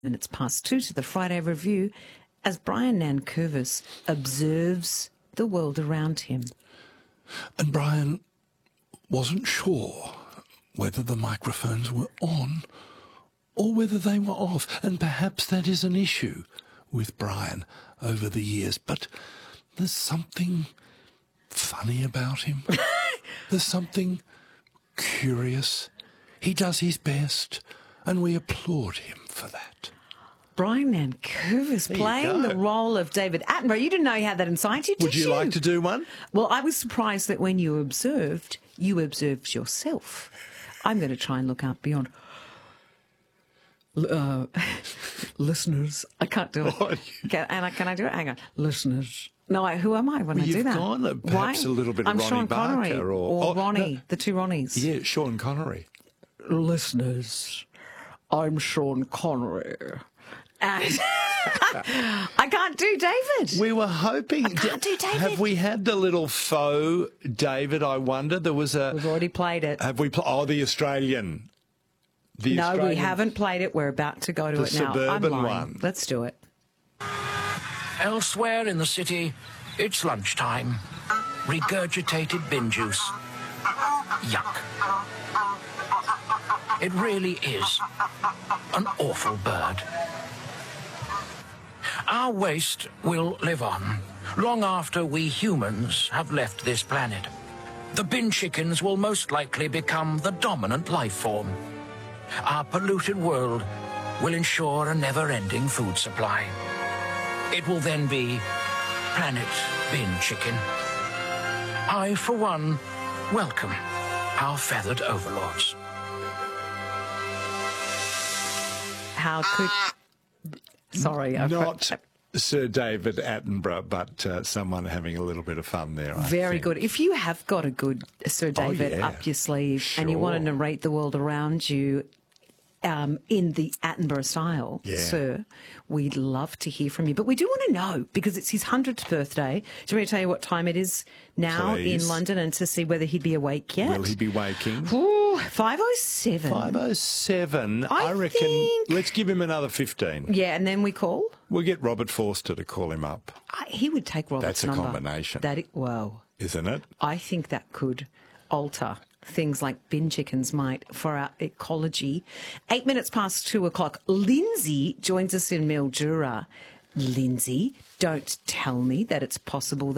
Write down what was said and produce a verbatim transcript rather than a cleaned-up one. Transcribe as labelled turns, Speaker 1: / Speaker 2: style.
Speaker 1: Minutes past two to the Friday Review as Brian Nankervis observes the world around him.
Speaker 2: And Brian wasn't sure whether the microphones were on or whether they were off. And perhaps that is an issue with Brian over the years. But there's something funny about him. There's something curious. He does his best, and we applaud him for that.
Speaker 1: Brian Nankervis playing the role of David Attenborough. You didn't know you had that inside you, did
Speaker 2: Would you, you like to do one?
Speaker 1: Well, I was surprised that when you observed, you observed yourself. I'm going to try and look out beyond. Uh, listeners, I can't do it. Can, and I, can I do it? Hang on. Listeners. No, I, who am I when
Speaker 2: well,
Speaker 1: I do
Speaker 2: you've
Speaker 1: that?
Speaker 2: Gone a, perhaps
Speaker 1: Why?
Speaker 2: a little bit
Speaker 1: I'm
Speaker 2: of Ronnie
Speaker 1: Sean
Speaker 2: Barker
Speaker 1: Connery
Speaker 2: or,
Speaker 1: or
Speaker 2: oh,
Speaker 1: Ronnie,
Speaker 2: no.
Speaker 1: the two Ronnies.
Speaker 2: Yeah, Sean Connery.
Speaker 1: Listeners, I'm Sean Connery. And I can't do David.
Speaker 2: We were hoping.
Speaker 1: I can't do David.
Speaker 2: Have we had the little faux David? I wonder. There was a.
Speaker 1: We've already played it.
Speaker 2: Have we? Pl- oh, the Australian. The
Speaker 1: no,
Speaker 2: Australian,
Speaker 1: we haven't played it. We're about to go to
Speaker 2: the
Speaker 1: it now.
Speaker 2: suburban
Speaker 1: I'm lying.
Speaker 2: one.
Speaker 1: Let's do it.
Speaker 3: Elsewhere in the city, it's lunchtime. Regurgitated bin juice. Yuck. It really is an awful bird. Our waste will live on long after we humans have left this planet. The bin chickens will most likely become the dominant life form. Our polluted world will ensure a never-ending food supply. It will then be Planet Bin Chicken. I, for one, welcome our feathered overlords.
Speaker 1: How could... Sorry. I've
Speaker 2: Not Sir David Attenborough, but uh, someone having a little bit of fun there, I
Speaker 1: Very
Speaker 2: think.
Speaker 1: good. If you have got a good Sir David
Speaker 2: oh, yeah.
Speaker 1: up your sleeve
Speaker 2: sure.
Speaker 1: and you want to narrate the world around you um, in the Attenborough style,
Speaker 2: yeah.
Speaker 1: sir, we'd love to hear from you. But we do want to know, because it's his hundredth birthday. Do you want me to tell you what time it is now
Speaker 2: Please.
Speaker 1: in London and to see whether he'd be awake yet?
Speaker 2: Will he be waking?
Speaker 1: Ooh, five oh seven.
Speaker 2: five oh seven.
Speaker 1: I
Speaker 2: I reckon.
Speaker 1: think-
Speaker 2: Let's give him another fifteen.
Speaker 1: Yeah, and then we call?
Speaker 2: We'll get Robert Forster to call him up,
Speaker 1: I, he would take Robert's
Speaker 2: That's a
Speaker 1: number.
Speaker 2: combination.
Speaker 1: That, well,
Speaker 2: isn't it?
Speaker 1: I think that could alter things like bin chickens might for our ecology. Eight minutes past two o'clock. Lindsay joins us in Mildura. Lindsay, don't tell me that it's possible that